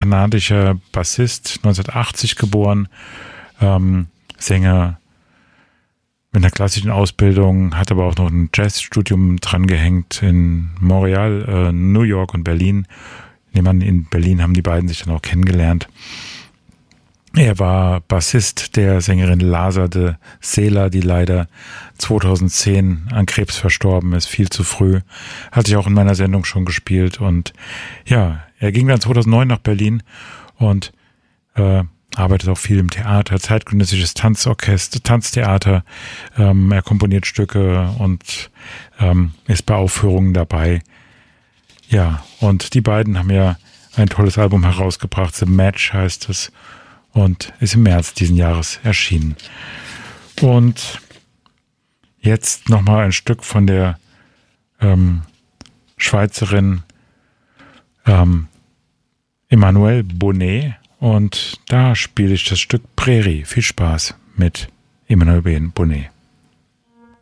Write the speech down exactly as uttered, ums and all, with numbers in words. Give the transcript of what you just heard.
kanadischer Bassist, neunzehnhundertachtzig geboren, ähm, Sänger mit einer klassischen Ausbildung, hat aber auch noch ein Jazzstudium dran gehängt in Montreal, äh, New York und Berlin. Jemand in Berlin haben die beiden sich dann auch kennengelernt. Er war Bassist der Sängerin Lasa de Sela, die leider zweitausendzehn an Krebs verstorben ist, viel zu früh. Hatte ich auch in meiner Sendung schon gespielt. Und ja, er ging dann zweitausendneun nach Berlin und äh, arbeitet auch viel im Theater, zeitgenössisches Tanzorchester, Tanztheater. Ähm, er komponiert Stücke und ähm, ist bei Aufführungen dabei. Ja, und die beiden haben ja ein tolles Album herausgebracht. The Match heißt es und ist im März diesen Jahres erschienen. Und jetzt nochmal ein Stück von der ähm, Schweizerin ähm, Emmanuelle Bonnet. Und da spiele ich das Stück Prärie. Viel Spaß mit Emmanuelle Bonnet.